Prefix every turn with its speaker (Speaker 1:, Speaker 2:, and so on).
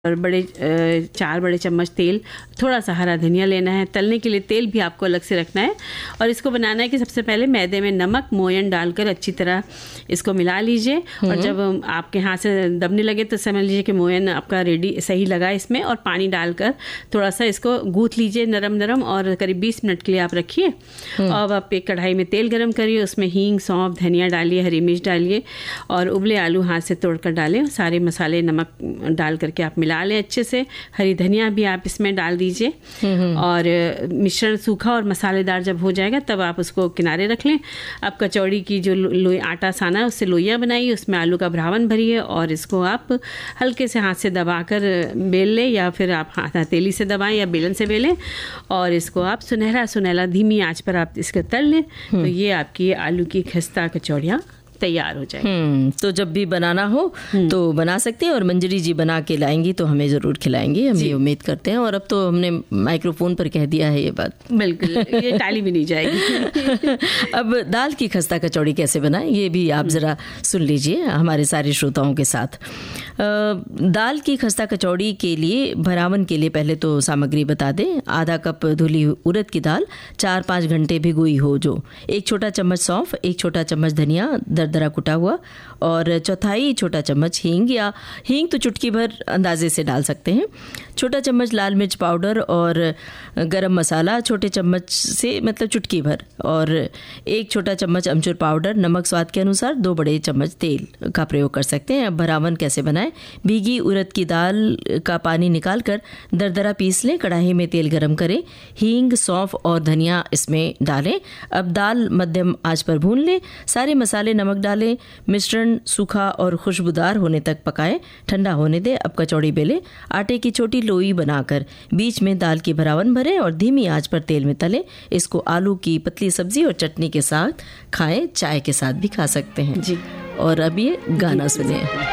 Speaker 1: और 4 बड़े चम्मच तेल, थोड़ा सा हरा धनिया लेना है। तलने के लिए तेल भी आपको अलग से रखना है। और इसको बनाना है कि सबसे पहले मैदे में नमक मोयन डालकर अच्छी तरह इसको मिला लीजिए। और जब आपके हाथ से दबने लगे तो समझ लीजिए कि मोयन आपका रेडी सही लगा इसमें। और पानी डालकर थोड़ा सा इसको गूँथ लीजिए नरम नरम, और करीब 20 मिनट के लिए आप रखिए। और आप एक कढ़ाई में तेल गरम करिए, उसमें हींग, सौंफ, धनिया डालिए, हरी मिर्च डालिए और उबले आलू हाथ से तोड़कर डालें। सारे मसाले नमक डाल करके आप मिला लें अच्छे से। हरी धनिया भी आप इसमें डाल दीजिए। और मिश्रण सूखा और मसालेदार जब हो जाएगा तब आप उसको किनारे रख लें। अब कचौड़ी की जो आटा साना है उससे लोइयाँ बनाइए, उसमें आलू का भरावन भरिए और इसको आप हल्के से हाथ से दबाकर बेल लें, या फिर आप हथेली से दबाएं या बेलन से बेलें। और इसको आप सुनहरा सुनहरा धीमी आंच पर आप इसको तल लें। तो ये आपकी आलू की खस्ता कचौड़ियाँ तैयार हो जाएगी।
Speaker 2: तो जब भी बनाना हो तो बना सकते हैं। और मंजरी जी बना के लाएंगी तो हमें ज़रूर खिलाएंगी, हम ये उम्मीद करते हैं। और अब तो हमने माइक्रोफोन पर कह दिया है ये बात,
Speaker 1: बिल्कुल ये टाली भी नहीं जाएगी।
Speaker 2: अब दाल की खस्ता कचौड़ी कैसे बनाएं ये भी आप ज़रा सुन लीजिए हमारे सारे श्रोताओं के साथ। दाल की खस्ता कचौड़ी के लिए भरावन के लिए पहले तो सामग्री बता दें। आधा कप धुली उड़द की दाल 4-5 घंटे भिगोई हो जो, 1 छोटा चम्मच सौंफ, 1 छोटा चम्मच धनिया दरदरा कुटा हुआ, और 1/4 छोटा चम्मच हींग, या हींग तो चुटकी भर अंदाजे से डाल सकते हैं, छोटा चम्मच लाल मिर्च पाउडर और गरम मसाला छोटे चम्मच से मतलब चुटकी भर, और 1 छोटा चम्मच अमचूर पाउडर, नमक स्वाद के अनुसार, 2 बड़े चम्मच तेल का प्रयोग कर सकते हैं। अब भरावन कैसे बनाएं। भीगी उड़द की दाल का पानी निकालकर दरदरा पीस लें। कढ़ाई में तेल गरम करें, हींग, सौंफ और धनिया इसमें डालें। अब दाल मध्यम आंच पर भून लें। सारे मसाले, नमक डालें। मिश्रण सूखा और खुशबूदार होने तक पकाएं, ठंडा होने दें। अब कचौड़ी बेलें। आटे की छोटी लोई बनाकर बीच में दाल की भरावन भरें और धीमी आंच पर तेल में तलें। इसको आलू की पतली सब्जी और चटनी के साथ खाएं, चाय के साथ भी खा सकते हैं जी। और अब ये गाना सुनिए।